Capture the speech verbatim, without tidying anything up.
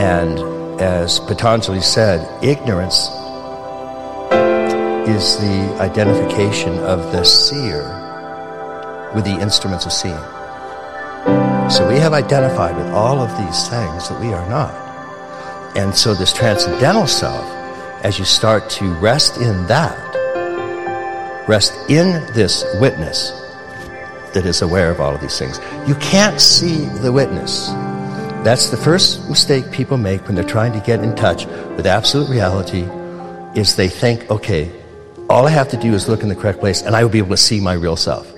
And as Patanjali said, ignorance is the identification of the seer with the instruments of seeing. So we have identified with all of these things that we are not. And so this transcendental self, as you start to rest in that, rest in this witness that is aware of all of these things. You can't see the witness. That's the first mistake people make when they're trying to get in touch with absolute reality, is they think, okay, all I have to do is look in the correct place and I will be able to see my real self.